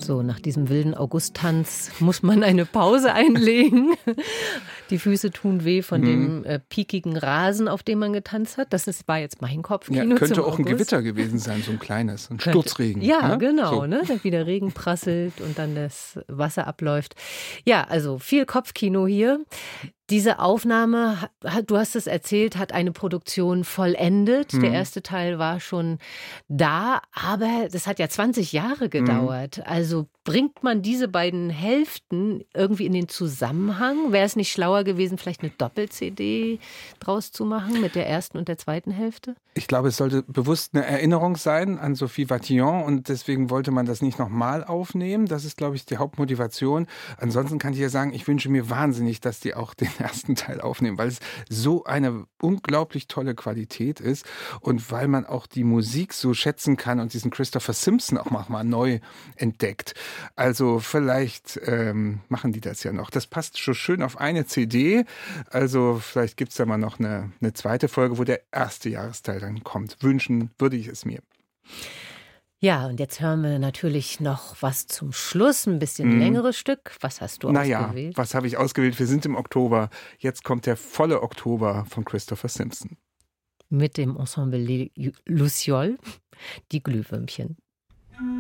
So, nach diesem wilden Augusttanz muss man eine Pause einlegen. Die Füße tun weh von dem piekigen Rasen, auf dem man getanzt hat. War jetzt mein Kopfkino. Ja, könnte zum auch ein August. Gewitter gewesen sein, so ein kleines, ein Sturzregen. Ja, ne? genau, So. ne? Dann wieder Regen prasselt und dann das Wasser abläuft. Ja, also viel Kopfkino hier. Diese Aufnahme, du hast es erzählt, hat eine Produktion vollendet. Der erste Teil war schon da, aber das hat ja 20 Jahre gedauert. Also bringt man diese beiden Hälften irgendwie in den Zusammenhang? Wäre es nicht schlauer gewesen, vielleicht eine Doppel-CD draus zu machen mit der ersten und der zweiten Hälfte? Ich glaube, es sollte bewusst eine Erinnerung sein an Sophie Vatillon und deswegen wollte man das nicht nochmal aufnehmen. Das ist, glaube ich, die Hauptmotivation. Ansonsten kann ich ja sagen, ich wünsche mir wahnsinnig, dass die auch den ersten Teil aufnehmen, weil es so eine unglaublich tolle Qualität ist und weil man auch die Musik so schätzen kann und diesen Christopher Simpson auch mal neu entdeckt. Also vielleicht machen die das ja noch. Das passt schon schön auf eine CD. Also vielleicht gibt es da mal noch eine zweite Folge, wo der erste Jahresteil dann kommt. Wünschen würde ich es mir. Ja, und jetzt hören wir natürlich noch was zum Schluss, ein bisschen längeres Stück. Was hast du ausgewählt? Was habe ich ausgewählt? Wir sind im Oktober. Jetzt kommt der volle Oktober von Christopher Simpson. Mit dem Ensemble Les Lucioles, die Glühwürmchen.